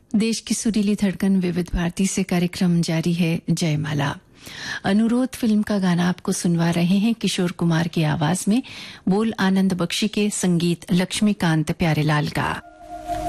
देश की सुरीली धड़कन विविध भारती से कार्यक्रम जारी है जयमाला। अनुरोध फिल्म का गाना आपको सुनवा रहे हैं किशोर कुमार की आवाज में, बोल आनंद बख्शी के, संगीत लक्ष्मीकांत प्यारेलाल का।